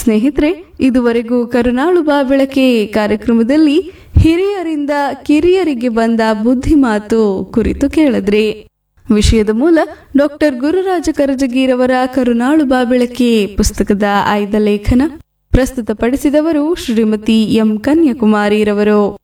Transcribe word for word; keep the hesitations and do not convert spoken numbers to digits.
ಸ್ನೇಹಿತರೆ, ಇದುವರೆಗೂ ಕರುನಾಳು ಬಾ ಬೆಳಕೆ ಕಾರ್ಯಕ್ರಮದಲ್ಲಿ ಹಿರಿಯರಿಂದ ಕಿರಿಯರಿಗೆ ಬಂದ ಬುದ್ಧಿಮಾತು ಕುರಿತು ಕೇಳಿದ್ರಿ. ವಿಷಯದ ಮೂಲ ಡಾಕ್ಟರ್ ಗುರುರಾಜ ಕರಜಗಿರವರ ಕರುನಾಳು ಬಾ ಬೆಳಕೆ ಪುಸ್ತಕದ ಆಯ್ದ ಲೇಖನ. ಪ್ರಸ್ತುತಪಡಿಸಿದವರು ಶ್ರೀಮತಿ ಎಂ ಕನ್ಯಾಕುಮಾರಿರವರು.